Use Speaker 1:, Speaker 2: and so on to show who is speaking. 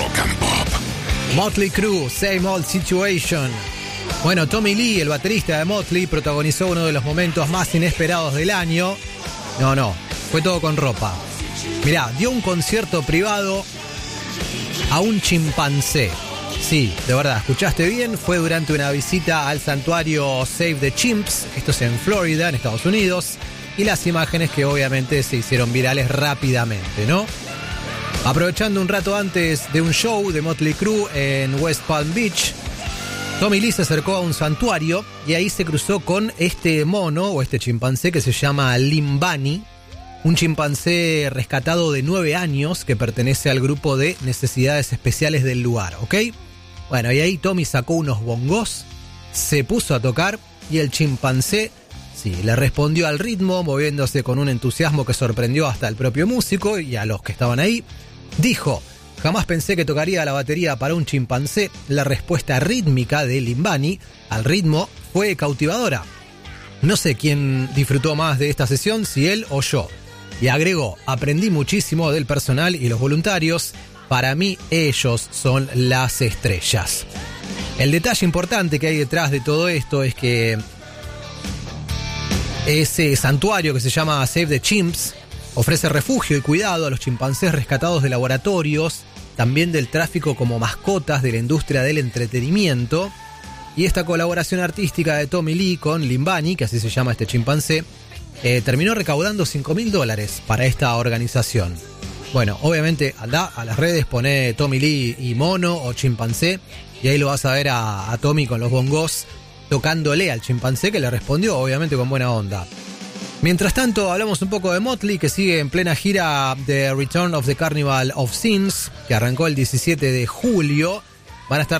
Speaker 1: Rock and Pop.
Speaker 2: Motley Crue, Same Old Situation. Bueno, Tommy Lee, el baterista de Motley, protagonizó uno de los momentos más inesperados del año. No, fue todo con ropa. Mirá, dio un concierto privado a un chimpancé. Sí, de verdad, escuchaste bien, fue durante una visita al santuario Save the Chimps, esto es en Florida, en Estados Unidos, y las imágenes que obviamente se hicieron virales rápidamente, ¿no? Aprovechando un rato antes de un show de Motley Crue en West Palm Beach, Tommy Lee se acercó a un santuario y ahí se cruzó con este mono o este chimpancé que se llama Limbani, un chimpancé rescatado de 9 años que pertenece al grupo de necesidades especiales del lugar, ¿ok? Bueno, y ahí Tommy sacó unos bongos, se puso a tocar y el chimpancé, sí, le respondió al ritmo, moviéndose con un entusiasmo que sorprendió hasta el propio músico y a los que estaban ahí. Dijo: jamás pensé que tocaría la batería para un chimpancé. La respuesta rítmica de Limbani al ritmo fue cautivadora. No sé quién disfrutó más de esta sesión, si él o yo. Y agregó: aprendí muchísimo del personal y los voluntarios. Para mí, ellos son las estrellas. El detalle importante que hay detrás de todo esto es que ese santuario que se llama Save the Chimps ofrece refugio y cuidado a los chimpancés rescatados de laboratorios, también del tráfico como mascotas de la industria del entretenimiento. Y esta colaboración artística de Tommy Lee con Limbani, que así se llama este chimpancé, terminó recaudando $5,000 para esta organización. Bueno, obviamente anda a las redes, pone Tommy Lee y mono o chimpancé, y ahí lo vas a ver a Tommy con los bongos tocándole al chimpancé, que le respondió obviamente con buena onda. Mientras tanto, hablamos un poco de Motley, que sigue en plena gira de Return of the Carnival of Sins, que arrancó el 17 de julio. Van a estar